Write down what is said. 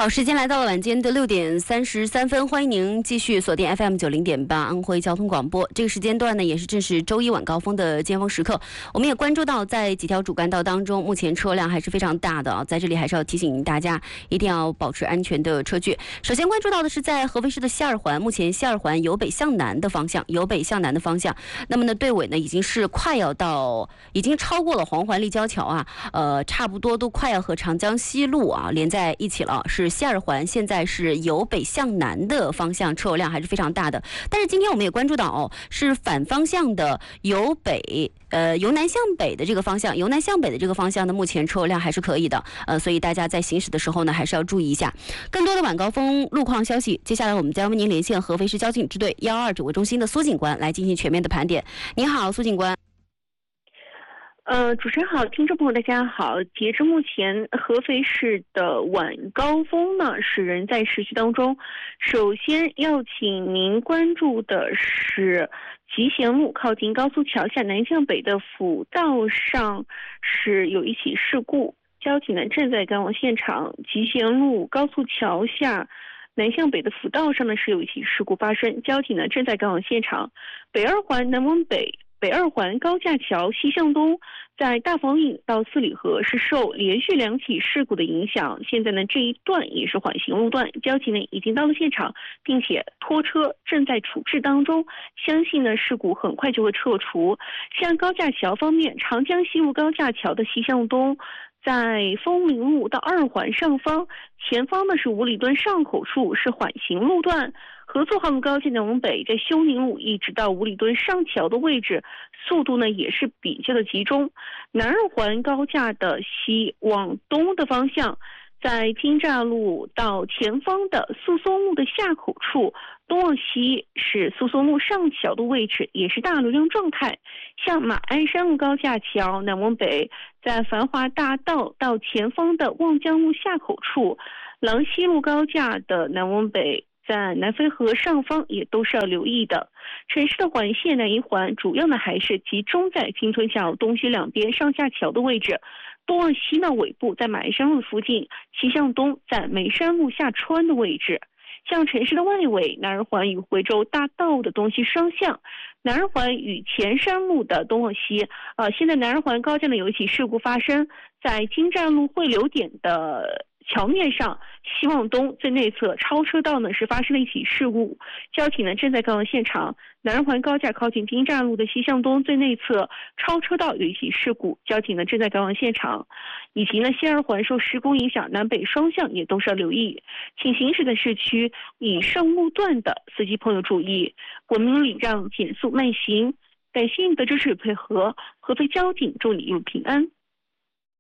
好，时间来到了晚间的6:33，欢迎您继续锁定 FM90.8安徽交通广播。这个时间段呢，也是正是周一晚高峰的尖峰时刻。我们也关注到，在几条主干道当中，目前车辆还是非常大的啊。在这里还是要提醒大家，一定要保持安全的车距。首先关注到的是在合肥市的西二环，目前西二环由北向南的方向，那么呢，队尾呢已经是快要到，已经超过了黄环立交桥啊，差不多都快要和长江西路啊连在一起了。是西二环现在是由北向南的方向，车流量还是非常大的。但是今天我们也关注到哦，是反方向的由南向北的这个方向，呢，目前车流量还是可以的。所以大家在行驶的时候呢，还是要注意一下。更多的晚高峰路况消息，接下来我们将为您连线合肥市交警支队122指挥中心的苏警官来进行全面的盘点。您好，苏警官。 主持人好，听众朋友大家好。截至目前，合肥市的晚高峰呢是仍在持续当中。首先要请您关注的是集贤路靠近高速桥下南向北的辅道上是有一起事故，交警呢正在赶往现场。集贤路高速桥下南向北的辅道上呢是有一起事故发生，交警呢正在赶往现场。北二环南往北。北二环高架桥西向东，在大房岭到四里河是受连续2起事故的影响，现在呢这一段也是缓行路段，交警呢已经到了现场，并且拖车正在处置当中，相信呢事故很快就会撤除。像高架桥方面，长江西路高架桥的西向东，在丰明路到2环上方，前方呢是五里墩上口处是缓行路段。合作航路高架南往北，在休宁路一直到五里墩上桥的位置，速度呢也是比较的集中。南二环高架的西往东的方向，在金栅路到前方的苏松路的下口处，东往西是苏松路上桥的位置，也是大流量状态。像马鞍山路高架桥南往北，在繁华大道到前方的望江路下口处，郎西路高架的南往北，在南淝河上方也都是要留意的。城市的环线南一环主要呢还是集中在金村桥东西两边上下桥的位置，东往西呢尾部在马鞍山路附近，西向东在眉山路下穿的位置。像城市的外围，南二环与回州大道的东西双向，南二环与前山路的东往西。现在南二环高架呢有一起事故发生，在金站路汇流点的桥面上，西往东最内侧超车道呢是发生了一起事故，交警呢正在赶往现场。南二环高架靠近金站路的西向东最内侧超车道有一起事故，交警呢正在赶往现场。以及呢西二环受施工影响，南北双向也都是要留意，请行驶的市区以上路段的司机朋友注意，文明礼让，减速慢行。感谢你的支持与配合，合肥交警祝你一路平安。